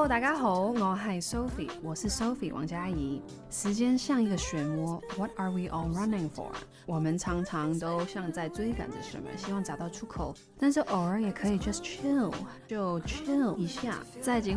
大家好，我係 Sophie， 我是 Sophie 王嘉怡。時間像一個漩渦 ，What are we all running for？ 我們常常都像在追趕着什麼，希望找到出口，但是偶爾也可以 just chill， 就 chill 一下。在今